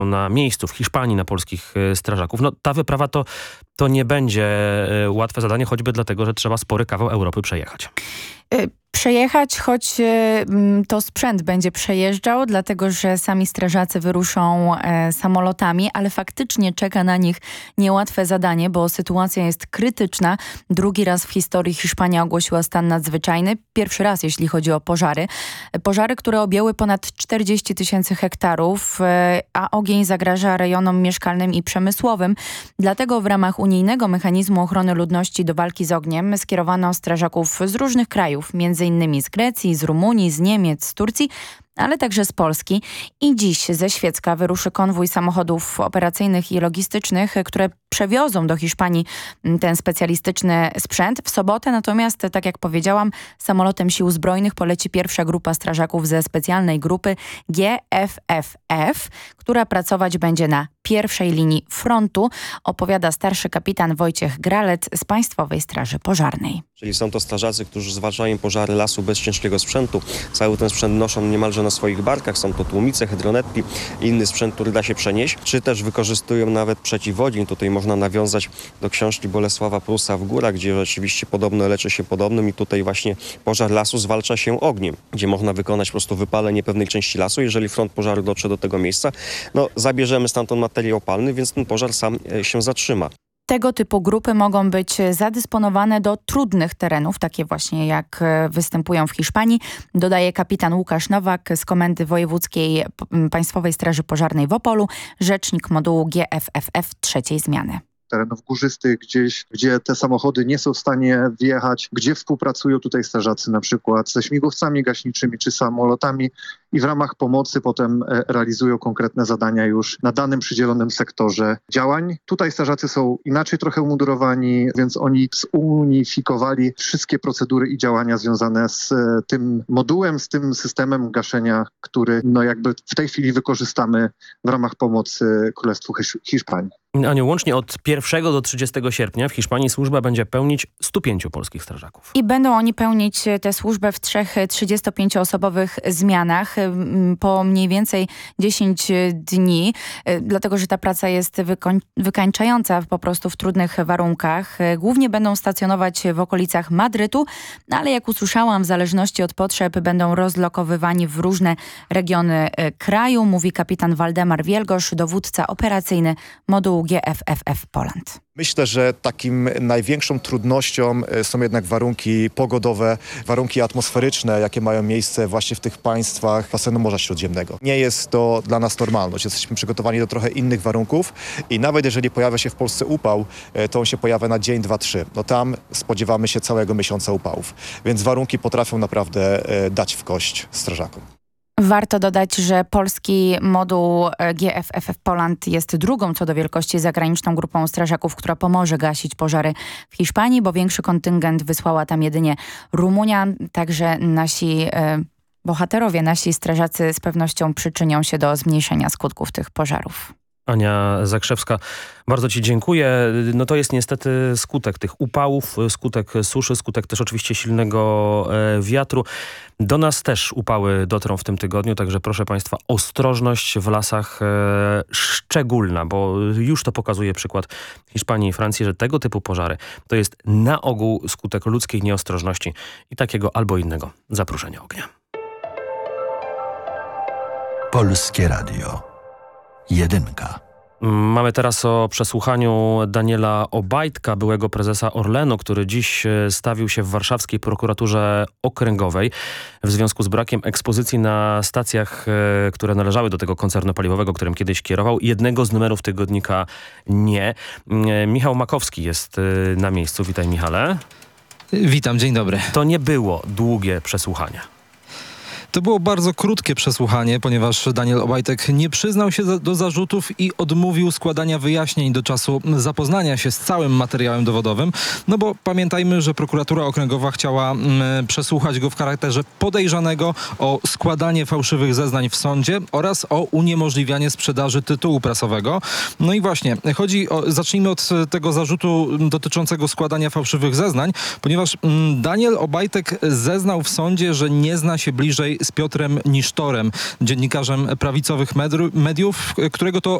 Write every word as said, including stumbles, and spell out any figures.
na miejscu w Hiszpanii na polskich strażaków. No ta wyprawa to, to nie będzie łatwe zadanie, choćby dlatego, że trzeba spory kawał Europy przejechać. Przejechać, choć to sprzęt będzie przejeżdżał, dlatego że sami strażacy wyruszą e, samolotami, ale faktycznie czeka na nich niełatwe zadanie, bo sytuacja jest krytyczna. Drugi raz w historii Hiszpania ogłosiła stan nadzwyczajny. Pierwszy raz, jeśli chodzi o pożary. Pożary, które objęły ponad czterdzieści tysięcy hektarów, e, a ogień zagraża rejonom mieszkalnym i przemysłowym. Dlatego w ramach unijnego mechanizmu ochrony ludności do walki z ogniem skierowano strażaków z różnych krajów, między innymi z Grecji, z Rumunii, z Niemiec, z Turcji, ale także z Polski. I dziś ze Świecka wyruszy konwój samochodów operacyjnych i logistycznych, które przewiozą do Hiszpanii ten specjalistyczny sprzęt. W sobotę natomiast, tak jak powiedziałam, samolotem Sił Zbrojnych poleci pierwsza grupa strażaków ze specjalnej grupy G F F F, która pracować będzie na pierwszej linii frontu, opowiada starszy kapitan Wojciech Gralec z Państwowej Straży Pożarnej. Czyli są to strażacy, którzy zwalczają pożary lasu bez ciężkiego sprzętu. Cały ten sprzęt noszą niemalże na swoich barkach. Są to tłumice, hydronetki i inny sprzęt, który da się przenieść. Czy też wykorzystują nawet przeciwodzień. Tutaj można nawiązać do książki Bolesława Prusa W górach, gdzie rzeczywiście podobno leczy się podobnym i tutaj właśnie pożar lasu zwalcza się ogniem, gdzie można wykonać po prostu wypalenie pewnej części lasu. Jeżeli front pożaru dotrze do tego miejsca, no zabierzemy stamtąd materiał palny, więc ten pożar sam się zatrzyma. Tego typu grupy mogą być zadysponowane do trudnych terenów, takie właśnie jak występują w Hiszpanii, dodaje kapitan Łukasz Nowak z Komendy Wojewódzkiej Państwowej Straży Pożarnej w Opolu, rzecznik modułu G F F F trzeciej zmiany. Terenów górzystych gdzieś, gdzie te samochody nie są w stanie wjechać, gdzie współpracują tutaj strażacy na przykład ze śmigłowcami gaśniczymi czy samolotami i w ramach pomocy potem realizują konkretne zadania już na danym przydzielonym sektorze działań. Tutaj strażacy są inaczej trochę umundurowani, więc oni zunifikowali wszystkie procedury i działania związane z tym modułem, z tym systemem gaszenia, który no jakby w tej chwili wykorzystamy w ramach pomocy Królestwu Hiszpanii. Aniu, łącznie od pierwszego do trzydziestego sierpnia w Hiszpanii służbę będzie pełnić stu pięciu polskich strażaków. I będą oni pełnić tę służbę w trzech trzydziestopięcioosobowych zmianach po mniej więcej dziesięć dni, dlatego że ta praca jest wykoń- wykańczająca po prostu w trudnych warunkach. Głównie będą stacjonować w okolicach Madrytu, ale jak usłyszałam, w zależności od potrzeb będą rozlokowywani w różne regiony kraju, mówi kapitan Waldemar Wielgosz, dowódca operacyjny modułu G F F F Poland. Myślę, że takim największą trudnością są jednak warunki pogodowe, warunki atmosferyczne, jakie mają miejsce właśnie w tych państwach basenu Morza Śródziemnego. Nie jest to dla nas normalność. Jesteśmy przygotowani do trochę innych warunków i nawet jeżeli pojawia się w Polsce upał, to on się pojawia na dzień, dwa, trzy. No tam spodziewamy się całego miesiąca upałów. Więc warunki potrafią naprawdę dać w kość strażakom. Warto dodać, że polski moduł G F F F Poland jest drugą co do wielkości zagraniczną grupą strażaków, która pomoże gasić pożary w Hiszpanii, bo większy kontyngent wysłała tam jedynie Rumunia. Także nasi e, bohaterowie, nasi strażacy z pewnością przyczynią się do zmniejszenia skutków tych pożarów. Ania Zakrzewska, bardzo Ci dziękuję. No to jest niestety skutek tych upałów, skutek suszy, skutek też oczywiście silnego e, wiatru. Do nas też upały dotrą w tym tygodniu, także proszę Państwa, ostrożność w lasach e, szczególna, bo już to pokazuje przykład Hiszpanii i Francji, że tego typu pożary to jest na ogół skutek ludzkiej nieostrożności i takiego albo innego zapróżenia ognia. Polskie Radio. Jedynka. Mamy teraz o przesłuchaniu Daniela Obajtka, byłego prezesa Orlenu, który dziś stawił się w warszawskiej prokuraturze okręgowej w związku z brakiem ekspozycji na stacjach, które należały do tego koncernu paliwowego, którym kiedyś kierował. Jednego z numerów tygodnika nie. Michał Makowski jest na miejscu. Witaj, Michale. Witam, dzień dobry. To nie było długie przesłuchanie. To było bardzo krótkie przesłuchanie, ponieważ Daniel Obajtek nie przyznał się do zarzutów i odmówił składania wyjaśnień do czasu zapoznania się z całym materiałem dowodowym. No bo pamiętajmy, że prokuratura okręgowa chciała mm, przesłuchać go w charakterze podejrzanego o składanie fałszywych zeznań w sądzie oraz o uniemożliwianie sprzedaży tytułu prasowego. No i właśnie, chodzi o, zacznijmy od tego zarzutu dotyczącego składania fałszywych zeznań, ponieważ mm, Daniel Obajtek zeznał w sądzie, że nie zna się bliżej z Piotrem Nisztorem, dziennikarzem prawicowych medru- mediów, którego to